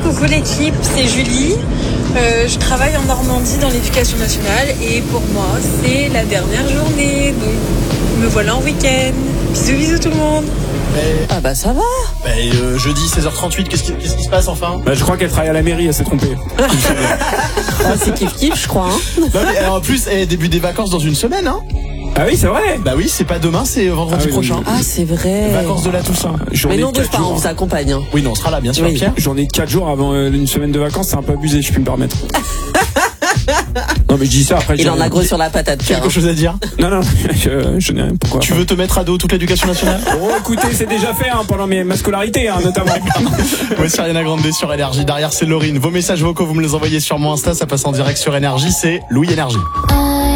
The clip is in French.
coucou l'équipe, c'est Julie. Je travaille en Normandie dans l'éducation nationale et pour moi c'est la dernière journée, donc me voilà en week-end. Bisous tout le monde. Ah bah ça va. Jeudi 16h38, qu'est-ce qui se passe enfin? Je crois qu'elle travaille à la mairie, elle s'est trompée. C'est kiff je crois. Non, mais, en plus, début des vacances dans une semaine, hein? Ah oui, c'est vrai. Bah oui, c'est pas demain, c'est vendredi prochain. Ah c'est vrai. Vacances de la Toussaint. Mais non, bouge pas, on vous accompagne. Hein. Oui, non, on sera là, bien sûr, Oui. Pierre. J'en ai 4 jours avant une semaine de vacances, c'est un peu abusé, je puis me permettre. Non mais je dis ça après. Il en a gros sur la patate. Pierre, Quelque chose à dire? Non, je n'ai rien. Pourquoi? Tu veux te mettre à dos toute l'éducation nationale? Oh écoutez, c'est déjà fait pendant ma scolarité notamment. Ouais, c'est Ariana Grande sur Énergie. Derrière, c'est Laurine. Vos messages vocaux, vous me les envoyez sur mon Insta, ça passe en direct sur Énergie, c'est Louis Énergie.